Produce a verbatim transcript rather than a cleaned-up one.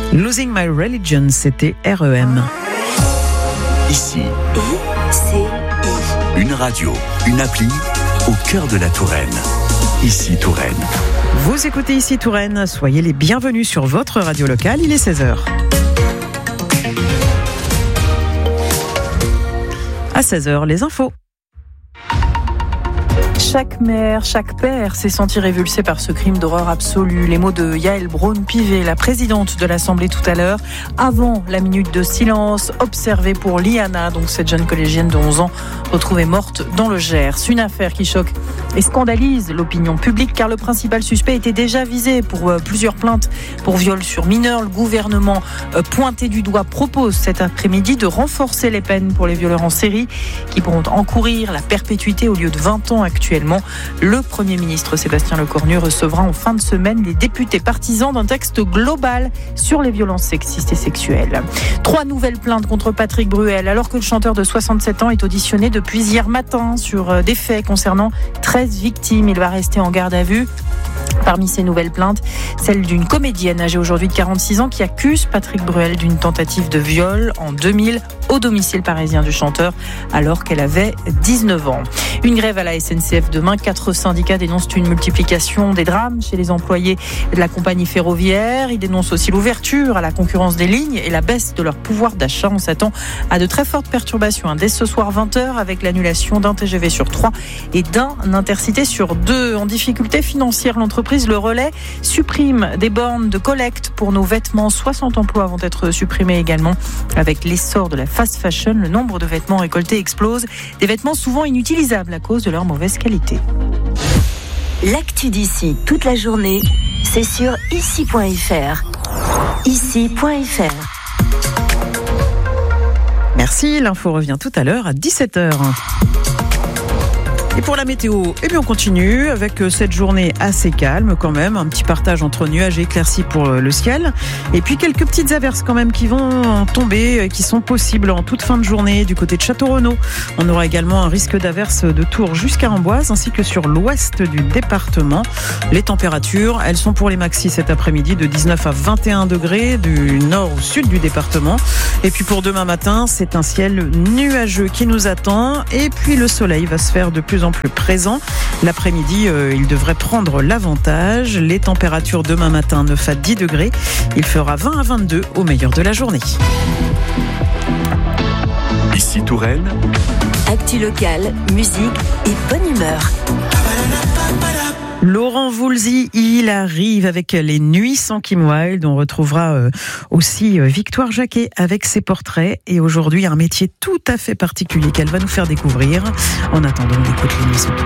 Losing My Religion, c'était R E M. Ici, I C I. une radio, une appli au cœur de la Touraine. Ici Touraine. Vous écoutez Ici Touraine, soyez les bienvenus sur votre radio locale, il est seize heures. À seize heures, les infos. Chaque mère, chaque père s'est senti révulsé par ce crime d'horreur absolue. Les mots de Yaël Braun-Pivet, la présidente de l'Assemblée tout à l'heure, avant la minute de silence observée pour Liana, donc cette jeune collégienne de onze ans, retrouvée morte dans le Gers. Une affaire qui choque et scandalise l'opinion publique car le principal suspect était déjà visé pour euh, plusieurs plaintes pour viol sur mineurs. Le gouvernement euh, pointé du doigt propose cet après-midi de renforcer les peines pour les violeurs en série qui pourront encourir la perpétuité au lieu de vingt ans actuellement. Le Premier ministre Sébastien Lecornu recevra en fin de semaine les députés partisans d'un texte global sur les violences sexistes et sexuelles. Trois nouvelles plaintes contre Patrick Bruel alors que le chanteur de soixante-sept ans est auditionné depuis hier matin sur des faits concernant treize victimes. Il va rester en garde à vue. Parmi ces nouvelles plaintes, celle d'une comédienne âgée aujourd'hui de quarante-six ans qui accuse Patrick Bruel d'une tentative de viol en deux mille au domicile parisien du chanteur alors qu'elle avait dix-neuf ans. Une grève à la S N C F demain. Quatre syndicats dénoncent une multiplication des drames chez les employés de la compagnie ferroviaire. Ils dénoncent aussi l'ouverture à la concurrence des lignes et la baisse de leur pouvoir d'achat. On s'attend à de très fortes perturbations dès ce soir vingt heures avec l'annulation d'un T G V sur trois et d'un Intercité sur deux. En difficulté financière, l'entreprise Le Relais supprime des bornes de collecte pour nos vêtements. soixante emplois vont être supprimés également. Avec l'essor de la fast fashion, le nombre de vêtements récoltés explose. Des vêtements souvent inutilisables à cause de leur mauvaise qualité. L'actu d'ici toute la journée, c'est sur ici point f r. ici point f r. Merci, l'info revient tout à l'heure à dix-sept heures. Et pour la météo, eh bien on continue avec cette journée assez calme quand même, un petit partage entre nuages et éclaircies pour le ciel, et puis quelques petites averses quand même qui vont tomber, qui sont possibles en toute fin de journée du côté de Château-Renaud. On aura également un risque d'averses de Tours jusqu'à Amboise, ainsi que sur l'ouest du département. Les températures, elles sont pour les maxis cet après-midi de dix-neuf à vingt et un degrés du nord au sud du département. Et puis pour demain matin, c'est un ciel nuageux qui nous attend, et puis le soleil va se faire de plus en plus présent. L'après-midi, euh, il devrait prendre l'avantage. Les températures demain matin, neuf à dix degrés. Il fera vingt à vingt-deux au meilleur de la journée. Ici Touraine. Actu locale, musique et bonne humeur. Laurent Voulzy, il arrive avec les Nuits sans Kim Wilde. On retrouvera euh, aussi euh, Victoire Jacquet avec ses portraits. Et aujourd'hui, un métier tout à fait particulier qu'elle va nous faire découvrir. En attendant, on écoute les Nuits sans Kim Wilde.